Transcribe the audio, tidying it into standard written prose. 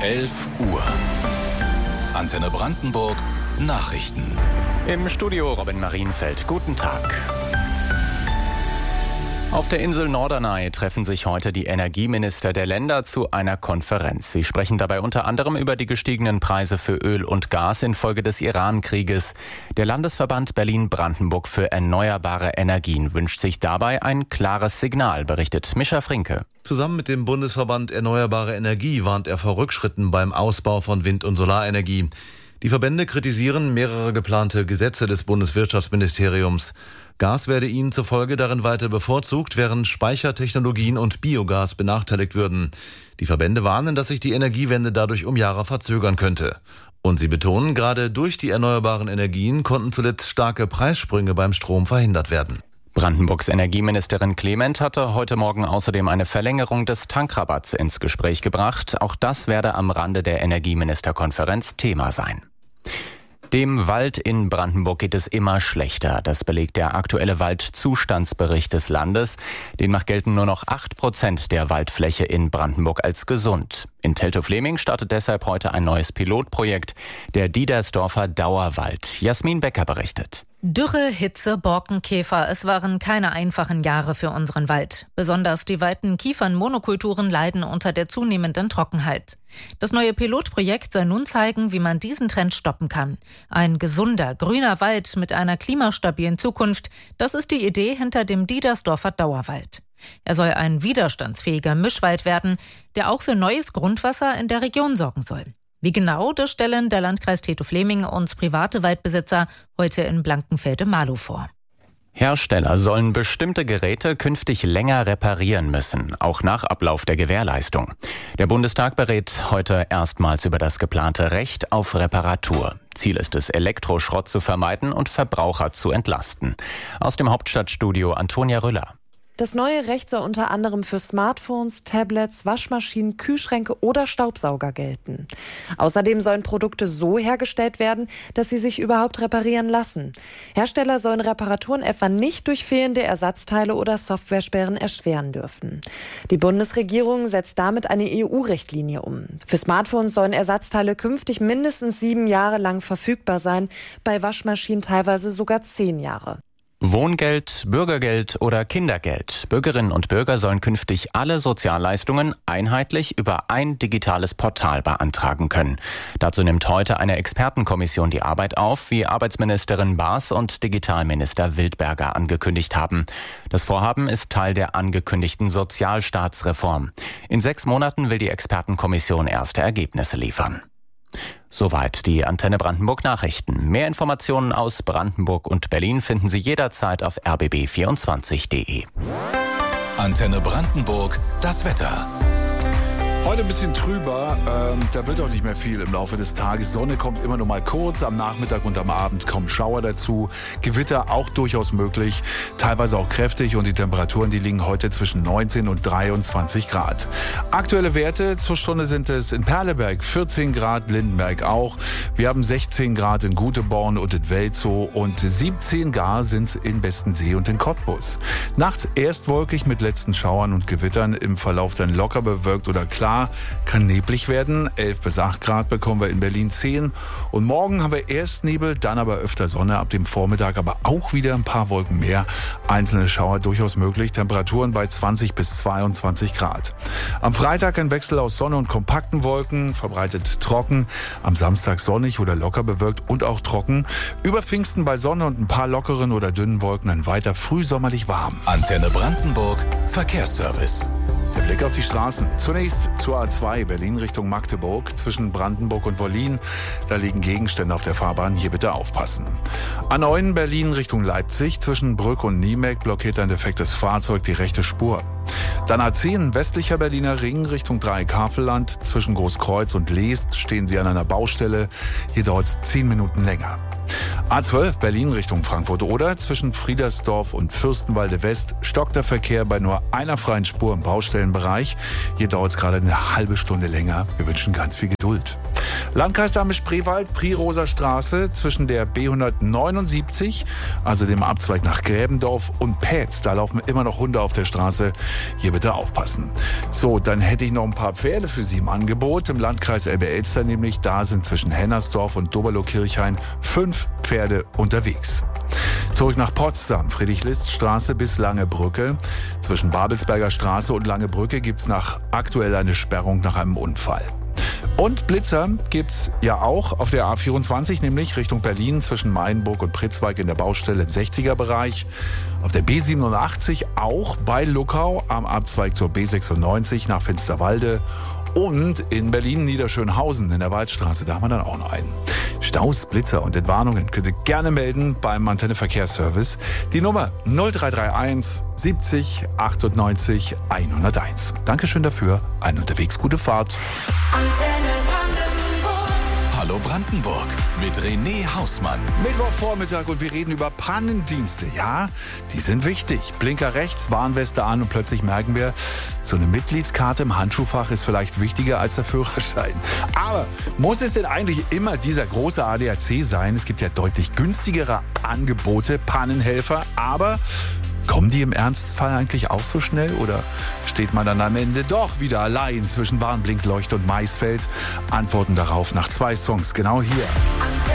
11 Uhr. Antenne Brandenburg Nachrichten. Im Studio Robin Marienfeld. Guten Tag. Auf der Insel Norderney treffen sich heute die Energieminister der Länder zu einer Konferenz. Sie sprechen dabei unter anderem über die gestiegenen Preise für Öl und Gas infolge des Iran-Krieges. Der Landesverband Berlin-Brandenburg für erneuerbare Energien wünscht sich dabei ein klares Signal, berichtet Mischa Frinke. Zusammen mit dem Bundesverband Erneuerbare Energie warnt er vor Rückschritten beim Ausbau von Wind- und Solarenergie. Die Verbände kritisieren mehrere geplante Gesetze des Bundeswirtschaftsministeriums. Gas werde ihnen zufolge darin weiter bevorzugt, während Speichertechnologien und Biogas benachteiligt würden. Die Verbände warnen, dass sich die Energiewende dadurch um Jahre verzögern könnte. Und sie betonen, gerade durch die erneuerbaren Energien konnten zuletzt starke Preissprünge beim Strom verhindert werden. Brandenburgs Energieministerin Clement hatte heute Morgen außerdem eine Verlängerung des Tankrabatts ins Gespräch gebracht. Auch das werde am Rande der Energieministerkonferenz Thema sein. Dem Wald in Brandenburg geht es immer schlechter. Das belegt der aktuelle Waldzustandsbericht des Landes. Demnach gelten nur noch 8% der Waldfläche in Brandenburg als gesund. In Teltow-Fleming startet deshalb heute ein neues Pilotprojekt, der Diedersdorfer Dauerwald. Jasmin Becker berichtet. Dürre, Hitze, Borkenkäfer, es waren keine einfachen Jahre für unseren Wald. Besonders die weiten Kiefernmonokulturen leiden unter der zunehmenden Trockenheit. Das neue Pilotprojekt soll nun zeigen, wie man diesen Trend stoppen kann. Ein gesunder, grüner Wald mit einer klimastabilen Zukunft, das ist die Idee hinter dem Diedersdorfer Dauerwald. Er soll ein widerstandsfähiger Mischwald werden, der auch für neues Grundwasser in der Region sorgen soll. Wie genau, das stellen der Landkreis Teltow-Fleming und private Waldbesitzer heute in Blankenfelde-Marlow vor. Hersteller sollen bestimmte Geräte künftig länger reparieren müssen, auch nach Ablauf der Gewährleistung. Der Bundestag berät heute erstmals über das geplante Recht auf Reparatur. Ziel ist es, Elektroschrott zu vermeiden und Verbraucher zu entlasten. Aus dem Hauptstadtstudio Antonia Rüller. Das neue Recht soll unter anderem für Smartphones, Tablets, Waschmaschinen, Kühlschränke oder Staubsauger gelten. Außerdem sollen Produkte so hergestellt werden, dass sie sich überhaupt reparieren lassen. Hersteller sollen Reparaturen etwa nicht durch fehlende Ersatzteile oder Softwaresperren erschweren dürfen. Die Bundesregierung setzt damit eine EU-Richtlinie um. Für Smartphones sollen Ersatzteile künftig mindestens 7 Jahre lang verfügbar sein, bei Waschmaschinen teilweise sogar 10 Jahre. Wohngeld, Bürgergeld oder Kindergeld. Bürgerinnen und Bürger sollen künftig alle Sozialleistungen einheitlich über ein digitales Portal beantragen können. Dazu nimmt heute eine Expertenkommission die Arbeit auf, wie Arbeitsministerin Baas und Digitalminister Wildberger angekündigt haben. Das Vorhaben ist Teil der angekündigten Sozialstaatsreform. In 6 Monaten will die Expertenkommission erste Ergebnisse liefern. Soweit die Antenne Brandenburg Nachrichten. Mehr Informationen aus Brandenburg und Berlin finden Sie jederzeit auf rbb24.de. Antenne Brandenburg, das Wetter. Heute ein bisschen trüber, da wird auch nicht mehr viel im Laufe des Tages. Sonne kommt immer nur mal kurz, am Nachmittag und am Abend kommen Schauer dazu. Gewitter auch durchaus möglich, teilweise auch kräftig und die Temperaturen, die liegen heute zwischen 19 und 23 Grad. Aktuelle Werte zur Stunde sind es in Perleberg 14 Grad, Lindenberg auch. Wir haben 16 Grad in Guteborn und in Welzow und 17 Grad sind es in Bestensee und in Cottbus. Nachts erst wolkig mit letzten Schauern und Gewittern, im Verlauf dann locker bewölkt oder klar. Kann neblig werden. 11 bis 8 Grad bekommen wir in Berlin 10. Und morgen haben wir erst Nebel, dann aber öfter Sonne. Ab dem Vormittag aber auch wieder ein paar Wolken mehr. Einzelne Schauer durchaus möglich. Temperaturen bei 20 bis 22 Grad. Am Freitag ein Wechsel aus Sonne und kompakten Wolken. Verbreitet trocken. Am Samstag sonnig oder locker bewölkt und auch trocken. Über Pfingsten bei Sonne und ein paar lockeren oder dünnen Wolken dann weiter frühsommerlich warm. Antenne Brandenburg, Verkehrsservice. Der Blick auf die Straßen. Zunächst zur A2 Berlin Richtung Magdeburg zwischen Brandenburg und Wollin. Da liegen Gegenstände auf der Fahrbahn. Hier bitte aufpassen. A9 Berlin Richtung Leipzig zwischen Brück und Niemek blockiert ein defektes Fahrzeug die rechte Spur. Dann A10 westlicher Berliner Ring Richtung Dreieck-Havelland. Zwischen Großkreuz und Leest stehen Sie an einer Baustelle. Hier dauert es 10 Minuten länger. A12 Berlin Richtung Frankfurt-Oder zwischen Friedersdorf und Fürstenwalde West stockt der Verkehr bei nur einer freien Spur im Baustellenbereich. Hier dauert es gerade eine halbe Stunde länger. Wir wünschen ganz viel Geduld. Landkreis Dahme-Spreewald, Priroser Straße zwischen der B179, also dem Abzweig nach Gräbendorf, und Pätz. Da laufen immer noch Hunde auf der Straße. Hier bitte aufpassen. So, dann hätte ich noch ein paar Pferde für Sie im Angebot. Im Landkreis Elbe-Elster nämlich, da sind zwischen Hennersdorf und Doberloh-Kirchhain 5 Pferde unterwegs. Zurück nach Potsdam, Friedrich-List-Straße bis Langebrücke. Zwischen Babelsberger Straße und Langebrücke gibt's aktuell eine Sperrung nach einem Unfall. Und Blitzer gibt's ja auch auf der A24, nämlich Richtung Berlin zwischen Mainburg und Pritzwalk in der Baustelle im 60er-Bereich. Auf der B87 auch bei Luckau am Abzweig zur B96 nach Finsterwalde. Und in Berlin-Niederschönhausen in der Waldstraße, da haben wir dann auch noch einen. Staus, Blitzer und Entwarnungen können Sie gerne melden beim Antenne Verkehrsservice. Die Nummer 0331 70 98 101. Dankeschön dafür. Eine unterwegs gute Fahrt. Antenne Brandenburg. Hallo Brandenburg mit René Hausmann. Mittwochvormittag und wir reden über Pannendienste. Ja, die sind wichtig. Blinker rechts, Warnweste an und plötzlich merken wir, so eine Mitgliedskarte im Handschuhfach ist vielleicht wichtiger als der Führerschein. Aber muss es denn eigentlich immer dieser große ADAC sein? Es gibt ja deutlich günstigere Angebote, Pannenhelfer, aber kommen die im Ernstfall eigentlich auch so schnell oder steht man dann am Ende doch wieder allein zwischen Warnblinkleuchte und Maisfeld? Antworten darauf nach 2 Songs, genau hier.